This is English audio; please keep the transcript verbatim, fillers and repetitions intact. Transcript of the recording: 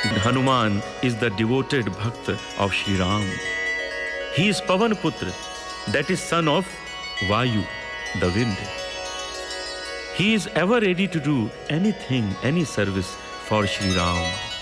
Hanuman is the devoted Bhakt of Shri Ram. He is Pavan Putra, that is son of Vayu, the wind. He is ever ready to do anything, any service for Shri Ram.